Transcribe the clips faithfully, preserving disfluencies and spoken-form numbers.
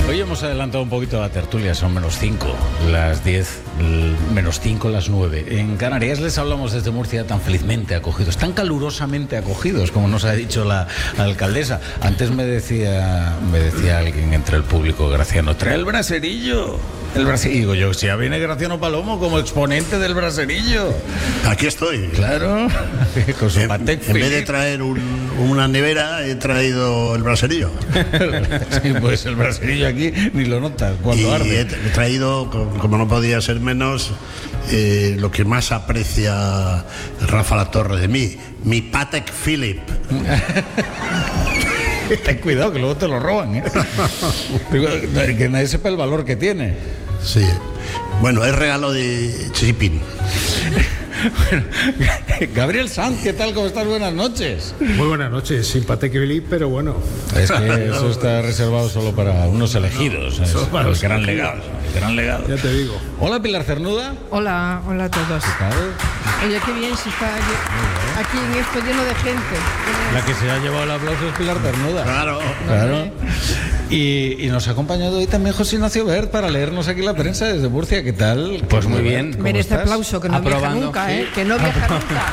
Hoy hemos adelantado un poquito la tertulia, son menos cinco, las diez, menos cinco, las nueve. En Canarias les hablamos desde Murcia tan felizmente acogidos, tan calurosamente acogidos, como nos ha dicho la alcaldesa. Antes me decía, me decía alguien entre el público, Graciano, trae el braserillo. El braserillo, digo yo, si ya viene Graciano Palomo como exponente del braserillo. Aquí estoy. Claro, con su Patek Philippe. En vez de traer un, una nevera, he traído el braserillo. Sí, pues el braserillo aquí ni lo notas cuando y arde. he traído, como no podía ser menos, eh, lo que más aprecia Rafa La Torre de mí, mi Patek Philippe. Ten cuidado que luego te lo roban, ¿eh? Que nadie sepa el valor que tiene. Sí. Bueno, es regalo de Xi Jinping. Bueno, Gabriel Sanz, ¿qué tal? ¿Cómo estás? Buenas noches. Muy buenas noches, sin Patek Philippe, pero bueno. Es que eso está reservado solo para unos elegidos. No, es, para el gran legado, el gran legado. Ya te digo. Hola, Pilar Cernuda. Hola, hola a todos. ¿Qué tal? Oye, qué bien se está aquí en esto lleno de gente. La que se ha llevado el aplauso es Pilar Cernuda. Claro, claro. Y, y nos ha acompañado hoy también José Ignacio Bert para leernos aquí la prensa desde Murcia. ¿Qué tal? Pues muy bien. Merece aplauso, que no Aprobando, viaja nunca, ¿eh? Sí. Que no viaja nunca.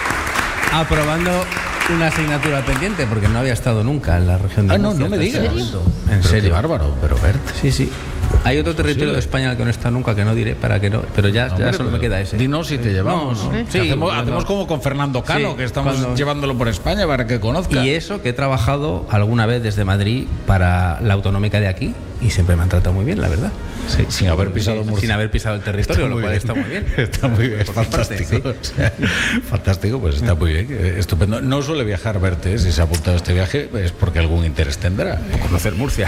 Aprobando una asignatura pendiente, porque no había estado nunca en la región de Ah, no, Murcia. no me digas. ¿En serio? En Pero serio. qué bárbaro, pero Bert. Sí, sí. Hay otro territorio Sí. de España al que no está nunca, que no diré, para que no, pero ya, No, ya hombre, solo me pero queda ese. Dinos si te llevamos. No, no. Sí, hacemos, bueno. hacemos como con Fernando Cano, Sí, que estamos cuando- llevándolo por España para que conozca. Y eso, que he trabajado alguna vez desde Madrid para la autonómica de aquí, y siempre me han tratado muy bien, la verdad. Sí, sin haber pisado Sí, Murcia. Sin haber pisado el territorio, Está lo muy cual bien. está muy bien. Está muy bien, Por su parte, fantástico. sí. O sea, fantástico, pues está muy bien, eh, estupendo. No suele viajar Verte, si se ha apuntado a este viaje es porque algún interés tendrá. Conocer Murcia.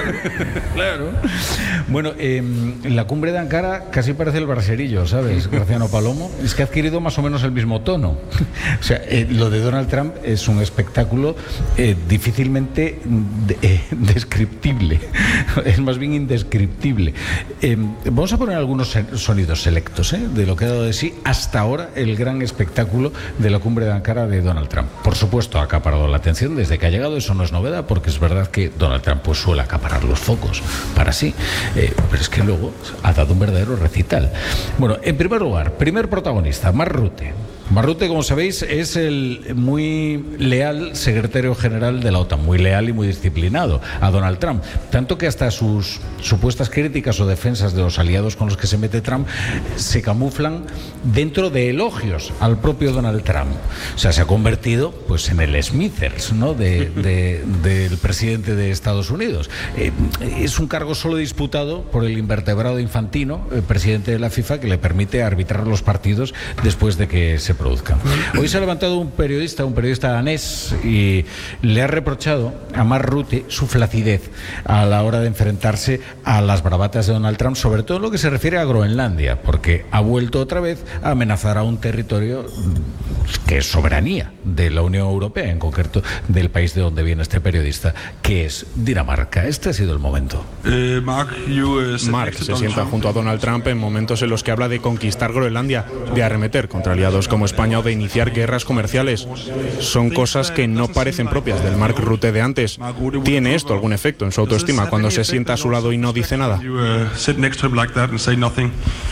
Claro. Bueno, eh, la cumbre de Ankara casi parece el braserillo, ¿sabes, Graciano Palomo? Es que ha adquirido más o menos el mismo tono. O sea, eh, lo de Donald Trump es un espectáculo eh, difícilmente de- eh, descriptible. Es más bien indescriptible. Eh, vamos a poner algunos se- sonidos selectos ¿eh? de lo que ha dado de sí hasta ahora el gran espectáculo de la cumbre de Ankara de Donald Trump. Por supuesto, ha acaparado la atención desde que ha llegado, eso no es novedad, porque es verdad que Donald Trump pues, suele acaparar los focos para sí, eh, pero es que luego ha dado un verdadero recital. Bueno, en primer lugar, primer protagonista, Mark Rutte. Mark Rutte, como sabéis, es el muy leal secretario general de la OTAN, muy leal y muy disciplinado a Donald Trump, tanto que hasta sus supuestas críticas o defensas de los aliados con los que se mete Trump se camuflan dentro de elogios al propio Donald Trump. O sea, se ha convertido pues en el Smithers, ¿no? de, de, del presidente de Estados Unidos. Eh, es un cargo solo disputado por el invertebrado Infantino, el presidente de la FIFA, que le permite arbitrar los partidos después de que se produzcan. Hoy se ha levantado un periodista, un periodista danés, y le ha reprochado a Mark Rutte su flacidez a la hora de enfrentarse a las bravatas de Donald Trump, sobre todo en lo que se refiere a Groenlandia, porque ha vuelto otra vez a amenazar a un territorio que es soberanía de la Unión Europea, en concreto del país de donde viene este periodista, que es Dinamarca. Este ha sido el momento. Eh, Mark, you, eh, sit Mark next to se Donald sienta Trump. junto a Donald Trump en momentos en los que habla de conquistar Groenlandia, de arremeter contra aliados como España o de iniciar guerras comerciales. Son cosas que no parecen propias del Mark Rutte de antes. ¿Tiene esto algún efecto en su autoestima cuando se sienta a su lado y no dice nada? You, uh, sit next to him like that and say nothing.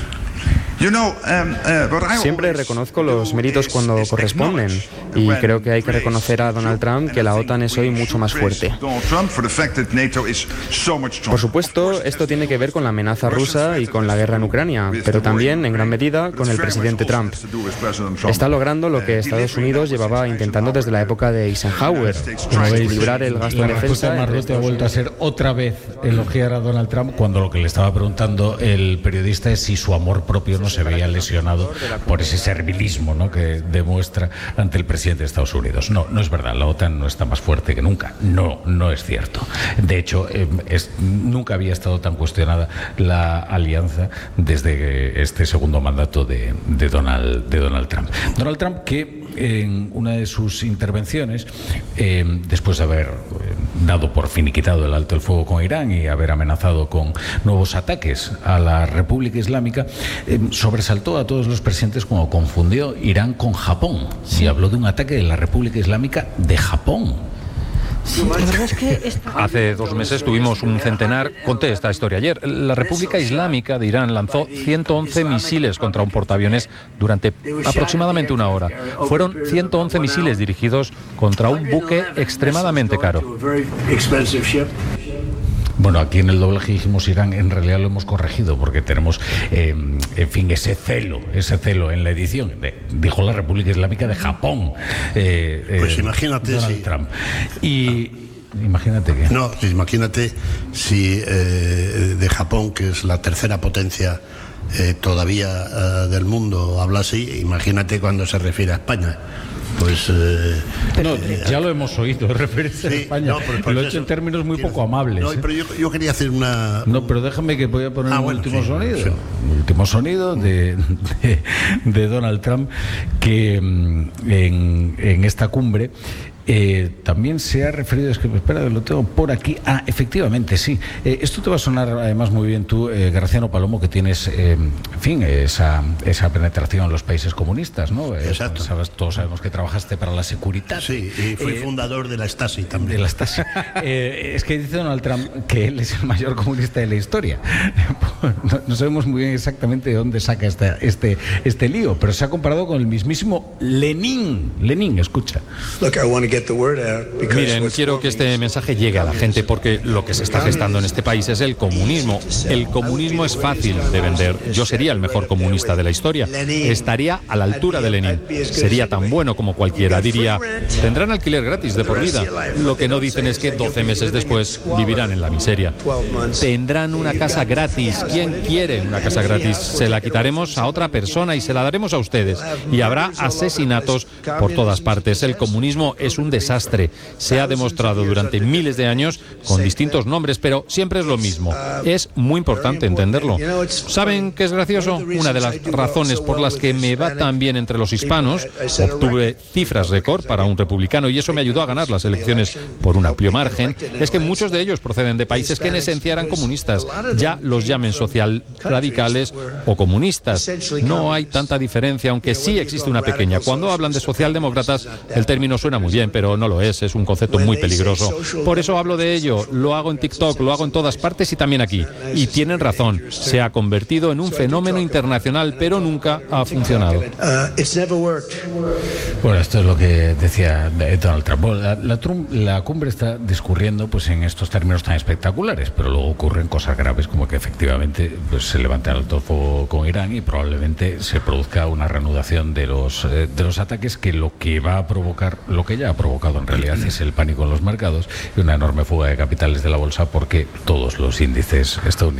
You know, um, uh, what I Siempre always reconozco los do méritos is- cuando is corresponden acknowledge y when creo que hay que praise reconocer a Donald Trump que la OTAN es hoy mucho más fuerte. Donald Trump for the fact that NATO is so much stronger. Por supuesto, esto tiene que ver con la amenaza rusa y con la guerra en Ucrania, pero también, en gran medida, con el presidente Trump. Está logrando lo que Estados Unidos llevaba intentando desde la época de Eisenhower, Como veis, equilibrar el gasto la en respuesta defensa. de Mark entre Rutte ha Estados vuelto a Unidos. ser otra vez elogiar a Donald Trump, cuando lo que le estaba preguntando el periodista es si su amor propio no se veía lesionado por ese servilismo, ¿no? que demuestra ante el presidente de Estados Unidos. No, no es verdad, la OTAN no está más fuerte que nunca. No, no es cierto. De hecho, eh, es, nunca había estado tan cuestionada la alianza desde este segundo mandato de, de, Donald, de Donald Trump. Donald Trump que en una de sus intervenciones, eh, después de haber eh, dado por finiquitado el alto el fuego con Irán y haber amenazado con nuevos ataques a la República Islámica, eh, sobresaltó a todos los presentes cuando confundió Irán con Japón y habló de un ataque de la República Islámica de Japón. Sí, la verdad es que esta... Hace dos meses tuvimos un centenar. Conté esta historia ayer. La República Islámica de Irán lanzó ciento once misiles contra un portaaviones durante aproximadamente una hora. Fueron ciento once misiles dirigidos contra un buque extremadamente caro. Bueno, aquí en el doblaje dijimos Irán, en realidad lo hemos corregido porque tenemos, eh, en fin, ese celo, ese celo en la edición. De, dijo la República Islámica de Japón. Eh, pues eh, imagínate Donald si... Trump. Y imagínate que... No, imagínate si eh, de Japón, que es la tercera potencia eh, todavía eh, del mundo, habla así, imagínate cuando se refiere a España. Pues eh, no, ya lo hemos oído referirse sí, a España. No, pues, pues lo he hecho en términos muy poco amables. No, ¿eh? pero yo, yo quería hacer una. No, pero déjame que voy a poner ah, un bueno, último sí, sonido. Sí. Un último sonido de, de, de Donald Trump que en, en esta cumbre. Eh, también se ha referido, es que espera, lo tengo por aquí. Ah, efectivamente, sí. Eh, esto te va a sonar además muy bien tú, eh, Graciano Palomo, que tienes, eh, en fin, esa, esa penetración en los países comunistas, ¿no? Eh, Exacto. Sabes, todos sabemos que trabajaste para la Seguridad. Sí, y fui eh, fundador de la Stasi también. De la Stasi. eh, es que dice Donald Trump que él es el mayor comunista de la historia. no, no sabemos muy bien exactamente de dónde saca esta, este, este lío, pero se ha comparado con el mismísimo Lenin. Lenin, escucha. Look, I want to Miren, quiero que este mensaje llegue a la gente porque lo que se está gestando en este país es el comunismo. El comunismo es fácil de vender. Yo sería el mejor comunista de la historia. Estaría a la altura de Lenin. Sería tan bueno como cualquiera. Diría, tendrán alquiler gratis de por vida. Lo que no dicen es que doce meses después vivirán en la miseria. Tendrán una casa gratis. ¿Quién quiere una casa gratis? Se la quitaremos a otra persona y se la daremos a ustedes. Y habrá asesinatos por todas partes. El comunismo es un un desastre. Se ha demostrado durante miles de años con distintos nombres, pero siempre es lo mismo. Es muy importante entenderlo. ¿Saben qué es gracioso? Una de las razones por las que me va tan bien entre los hispanos, obtuve cifras récord para un republicano y eso me ayudó a ganar las elecciones por un amplio margen, es que muchos de ellos proceden de países que en esencia eran comunistas. Ya los llamen social radicales o comunistas. No hay tanta diferencia, aunque sí existe una pequeña. Cuando hablan de socialdemócratas, el término suena muy bien, pero no lo es, es un concepto muy peligroso. Por eso hablo de ello, lo hago en TikTok, lo hago en todas partes y también aquí. Y tienen razón, se ha convertido en un fenómeno internacional, pero nunca ha funcionado. Bueno, esto es lo que decía Donald Trump. Bueno, la, la, la cumbre está discurriendo pues en estos términos tan espectaculares, pero luego ocurren cosas graves como que efectivamente pues, se levanta el alto fuego con Irán y probablemente se produzca una reanudación de los, eh, de los ataques que lo que va a provocar, lo que ya ha provocado en realidad es el pánico en los mercados y una enorme fuga de capitales de la bolsa porque todos los índices estadounidenses